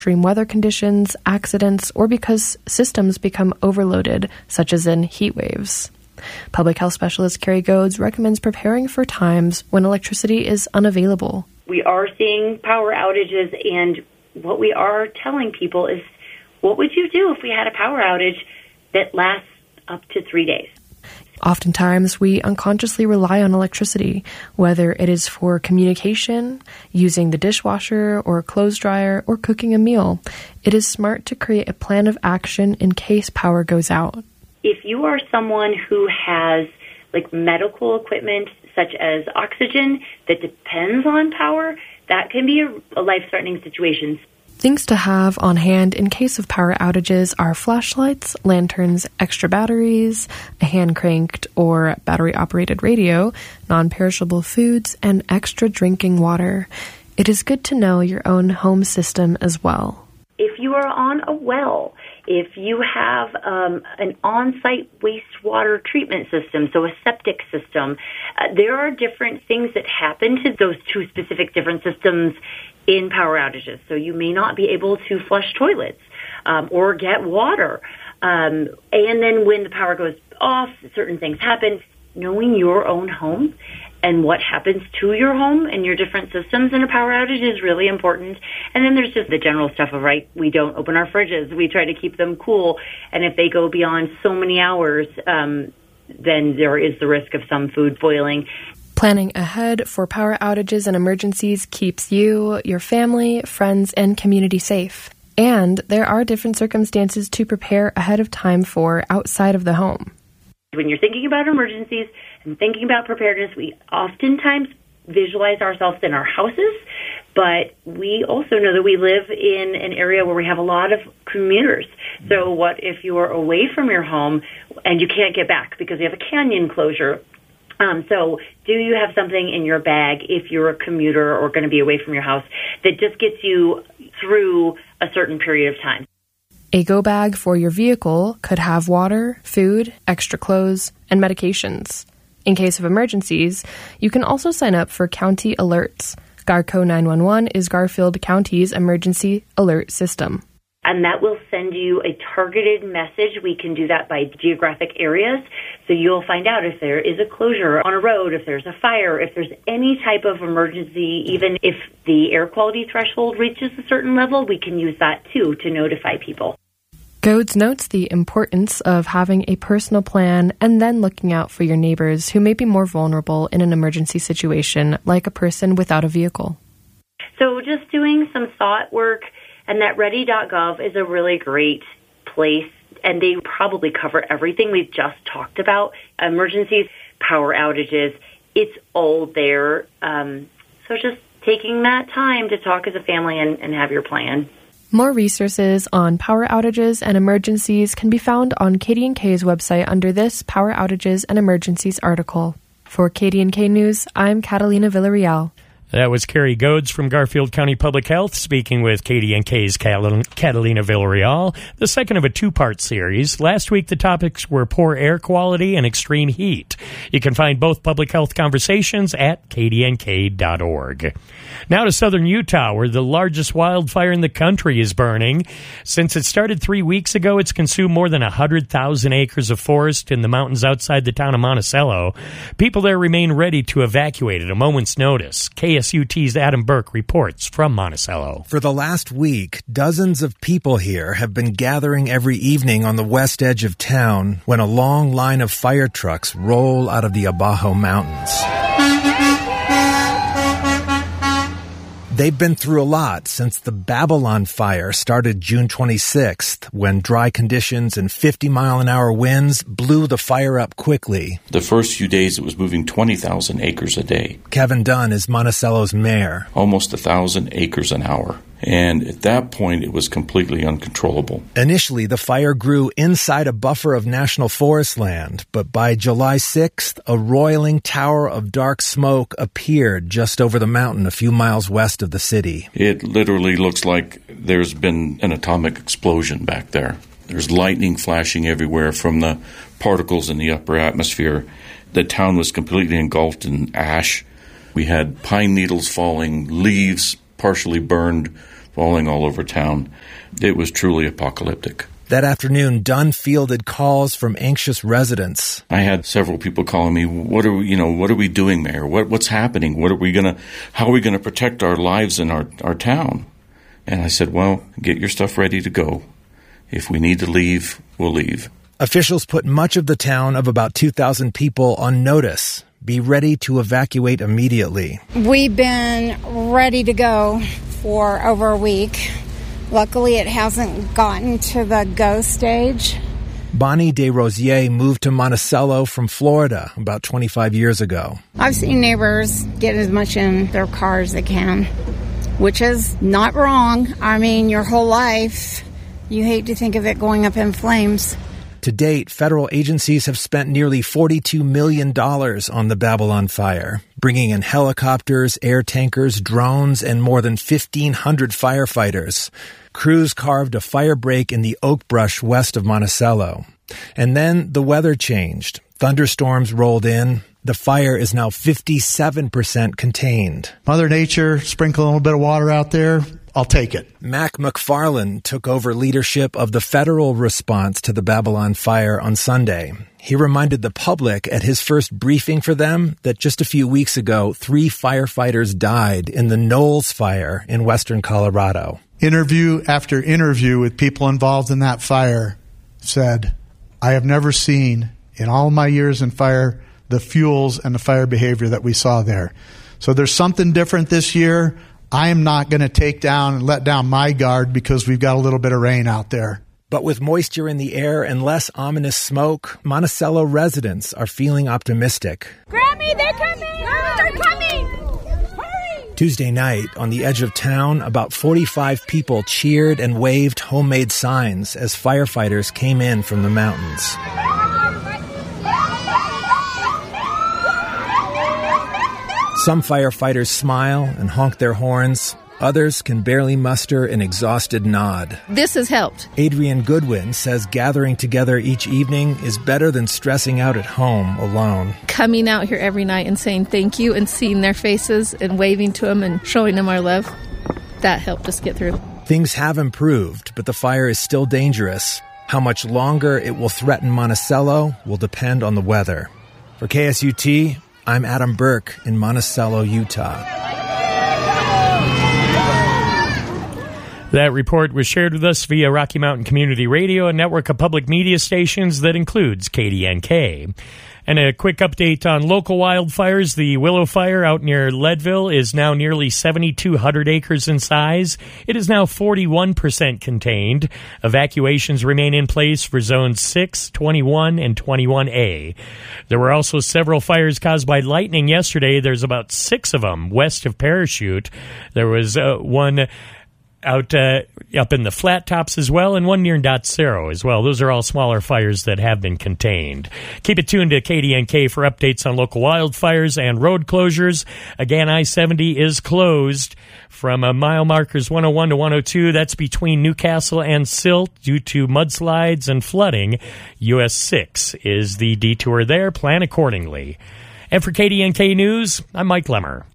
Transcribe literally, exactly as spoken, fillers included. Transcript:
extreme weather conditions, accidents, or because systems become overloaded, such as in heat waves. Public health specialist Carrie Goads recommends preparing for times when electricity is unavailable. We are seeing power outages, and what we are telling people is, what would you do if we had a power outage that lasts up to three days? Oftentimes, we unconsciously rely on electricity, whether it is for communication, using the dishwasher or clothes dryer, or cooking a meal. It is smart to create a plan of action in case power goes out. If you are someone who has like medical equipment, such as oxygen, that depends on power, that can be a, a life-threatening situation. Things to have on hand in case of power outages are flashlights, lanterns, extra batteries, a hand-cranked or battery-operated radio, non-perishable foods, and extra drinking water. It is good to know your own home system as well. If you are on a well, if you have um, an on-site wastewater treatment system, so a septic system, uh, there are different things that happen to those two specific different systems in power outages. So you may not be able to flush toilets um, or get water. Um, and then when the power goes off, certain things happen. Knowing your own home and what happens to your home and your different systems in a power outage is really important. And then there's just the general stuff of, right, we don't open our fridges. We try to keep them cool. And if they go beyond so many hours, um, then there is the risk of some food boiling. Planning ahead for power outages and emergencies keeps you, your family, friends, and community safe. And there are different circumstances to prepare ahead of time for outside of the home. When you're thinking about emergencies and thinking about preparedness, we oftentimes visualize ourselves in our houses, but we also know that we live in an area where we have a lot of commuters. So what if you are away from your home and you can't get back because you have a canyon closure? Um, so do you have something in your bag if you're a commuter or going to be away from your house that just gets you through a certain period of time? A go bag for your vehicle could have water, food, extra clothes, and medications. In case of emergencies, you can also sign up for county alerts. Garco nine one one is Garfield County's emergency alert system. And that will send you a targeted message. We can do that by geographic areas. So you'll find out if there is a closure on a road, if there's a fire, if there's any type of emergency, even if the air quality threshold reaches a certain level, we can use that too to notify people. Goads notes the importance of having a personal plan and then looking out for your neighbors who may be more vulnerable in an emergency situation, like a person without a vehicle. So just doing some thought work, and that ready dot gov is a really great place, and they probably cover everything we've just talked about. Emergencies, power outages, it's all there. Um, so just taking that time to talk as a family and, and have your plan. More resources on power outages and emergencies can be found on K D N K's website under this Power Outages and Emergencies article. For K D N K News, I'm Catalina Villarreal. That was Carrie Goads from Garfield County Public Health speaking with K D N K's Catalina Villarreal, the second of a two-part series. Last week, the topics were poor air quality and extreme heat. You can find both public health conversations at k d n k dot org. Now to southern Utah, where the largest wildfire in the country is burning. Since it started three weeks ago, it's consumed more than one hundred thousand acres of forest in the mountains outside the town of Monticello. People there remain ready to evacuate at a moment's notice. K S U T's Adam Burke reports from Monticello. For the last week, dozens of people here have been gathering every evening on the west edge of town when a long line of fire trucks roll out of the Abajo Mountains. They've been through a lot since the Babylon fire started June twenty-sixth, when dry conditions and fifty mile an hour winds blew the fire up quickly. The first few days it was moving twenty thousand acres a day. Kevin Dunn is Monticello's mayor. Almost one thousand acres an hour. And at that point, it was completely uncontrollable. Initially, the fire grew inside a buffer of national forest land, but by July sixth, a roiling tower of dark smoke appeared just over the mountain a few miles west of the city. It literally looks like there's been an atomic explosion back there. There's lightning flashing everywhere from the particles in the upper atmosphere. The town was completely engulfed in ash. We had pine needles falling, leaves partially burned. falling all over town. It was truly apocalyptic. That afternoon, Dunn fielded calls from anxious residents. I had several people calling me, "What are we, you know, what are we doing, Mayor? What, what's happening? What are we gonna, how are we gonna protect our lives in our, our town?" And I said, "Well, get your stuff ready to go. If we need to leave, we'll leave." Officials put much of the town of about two thousand people on notice. Be ready to evacuate immediately. We've been ready to go for over a week. Luckily, it hasn't gotten to the go stage. Bonnie DeRosier moved to Monticello from Florida about twenty-five years ago. I've seen neighbors get as much in their car as they can, which is not wrong. I mean, your whole life, you hate to think of it going up in flames. To date, federal agencies have spent nearly forty-two million dollars on the Babylon fire, bringing in helicopters, air tankers, drones, and more than fifteen hundred firefighters. Crews carved a fire break in the oak brush west of Monticello. And then the weather changed. Thunderstorms rolled in. The fire is now fifty-seven percent contained. Mother Nature, sprinkle a little bit of water out there, I'll take it. Mac McFarland took over leadership of the federal response to the Babylon fire on Sunday. He reminded the public at his first briefing for them that just a few weeks ago, three firefighters died in the Knowles fire in western Colorado. Interview after interview with people involved in that fire said, "I have never seen in all my years in fire the fuels and the fire behavior that we saw there." So there's something different this year. I am not going to take down and let down my guard because we've got a little bit of rain out there. But with moisture in the air and less ominous smoke, Monticello residents are feeling optimistic. Grammy, they're coming! Grammy, they're coming! Hurry! Tuesday night, on the edge of town, about forty-five people cheered and waved homemade signs as firefighters came in from the mountains. Some firefighters smile and honk their horns. Others can barely muster an exhausted nod. This has helped. Adrienne Goodwin says gathering together each evening is better than stressing out at home alone. Coming out here every night and saying thank you and seeing their faces and waving to them and showing them our love, that helped us get through. Things have improved, but the fire is still dangerous. How much longer it will threaten Monticello will depend on the weather. For K S U T, I'm Adam Burke in Monticello, Utah. That report was shared with us via Rocky Mountain Community Radio, a network of public media stations that includes K D N K. And a quick update on local wildfires. The Willow Fire out near Leadville is now nearly seventy-two hundred acres in size. It is now forty-one percent contained. Evacuations remain in place for zones six, twenty-one, and twenty-one A. There were also several fires caused by lightning yesterday. There's about six of them west of Parachute. There was uh, one out uh, up in the flat tops as well, and one near Dotsero as well. Those are all smaller fires that have been contained. Keep it tuned to K D N K for updates on local wildfires and road closures. Again, I seventy is closed from uh, mile markers one oh one to one oh two. That's between Newcastle and Silt due to mudslides and flooding. U S six is the detour there. Plan accordingly. And for K D N K News, I'm Mike Lemmer.